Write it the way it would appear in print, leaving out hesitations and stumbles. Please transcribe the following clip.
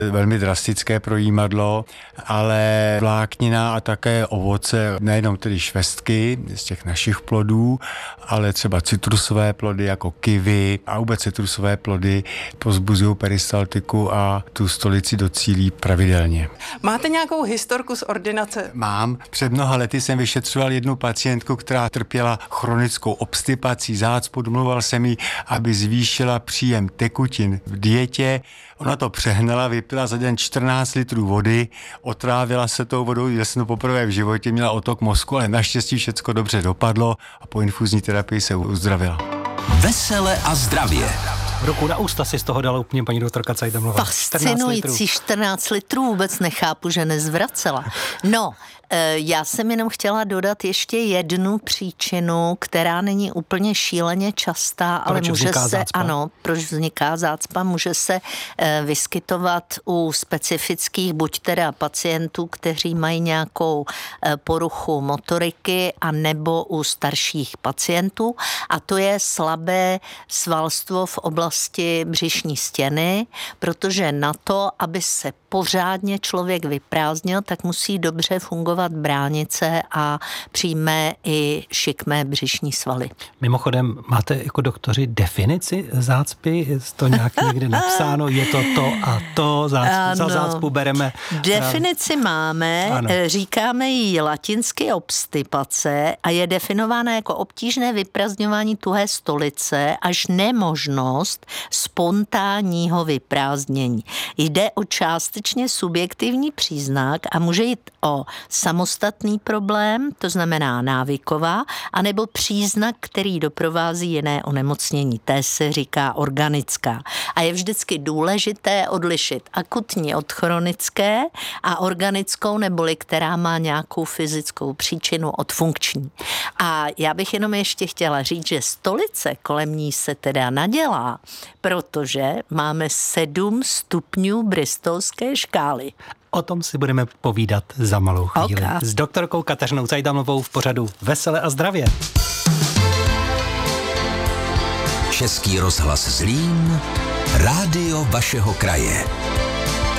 velmi drastické projímadlo, ale vláknina a také ovoce, nejenom tedy švestky z těch našich plodů, ale třeba citrusové plody jako kiwi a vůbec citrusové plody povzbuzují peristaltiku a tu stolici docílí pravidelně. Máte nějakou historku z ordinace? Mám. Před mnoha lety jsem vyšetřoval jednu pacientku, která trpěla chronickou obstipací zácpu. Domluval jsem jí, aby zvýšila příjem tekutin v dietě. Ona to přehnala, vypila za den 14 litrů vody, otrávila se tou vodou, já jsem to poprvé v životě, měla otok mozku, ale naštěstí všecko dobře dopadlo a po infuzní terapii se uzdravila. Vesele a zdravě. Ruku na ústa si z toho dala úplně paní doktorka Cajdamová. Fascinující 14 litrů, vůbec nechápu, že nezvracela. No, já jsem jenom chtěla dodat ještě jednu příčinu, která není úplně šíleně častá, ale může se, zácpa? Ano, proč vzniká zácpa, může se vyskytovat u specifických, buď teda pacientů, kteří mají nějakou poruchu motoriky, a nebo u starších pacientů, a to je slabé svalstvo v oblasti břišní stěny, protože na to, aby se pořádně člověk vyprázdnil, tak musí dobře fungovat bránice a přímé i šikmé břišní svaly. Mimochodem, máte jako doktoři definici zácpy? Je to nějak někde napsáno? Je to a to? Za zácpu bereme? Definici máme, ano. Říkáme jí latinsky obstipace a je definována jako obtížné vyprázdňování tuhé stolice až nemožnost spontánního vyprázdnění. Jde o částečně subjektivní příznak a může jít o samostatný problém, to znamená návyková, anebo příznak, který doprovází jiné onemocnění. Té se říká organická. A je vždycky důležité odlišit akutní od chronické a organickou, neboli která má nějakou fyzickou příčinu od funkční. A já bych jenom ještě chtěla říct, že stolice kolem ní se teda nadělá, protože máme 7 stupňů bristolské škály. O tom si budeme povídat za malou chvíli. Okay. S doktorkou Kateřinou Cajdamovou v pořadu Vesele a zdravě. Český rozhlas Zlín, rádio vašeho kraje.